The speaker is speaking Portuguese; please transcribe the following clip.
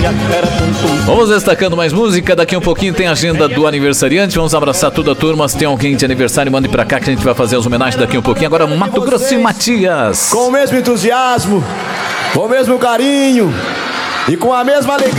Vamos destacando mais música. Daqui um pouquinho tem a agenda do aniversariante. Vamos abraçar toda a turma. Se tem alguém de aniversário, mande pra cá que a gente vai fazer as homenagens daqui um pouquinho. Agora Mato Grosso e Matias. Com o mesmo entusiasmo, com o mesmo carinho e com a mesma alegria.